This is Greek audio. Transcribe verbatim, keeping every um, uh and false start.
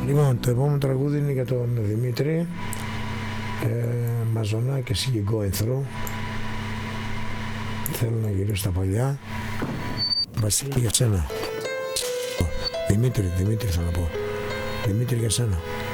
Λοιπόν, το επόμενο τραγούδι είναι για τον Δημήτρη. Ε, Μαζονά και εσύ going through. Θέλω να γυρίσω στα παλιά. Βασίλη, για σένα. Δημήτρη, Δημήτρη θα να πω. Δημήτρη, για σένα.